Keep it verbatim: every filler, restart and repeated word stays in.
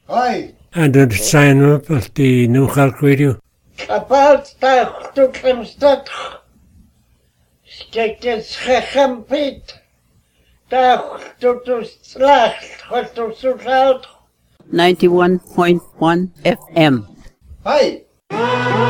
Hi. And the sign up at the New Cork Radio. About that to Klemstad. Stekes gechampit. Dag to to slacht. Wat to so loud. ninety-one point one F M. Hi.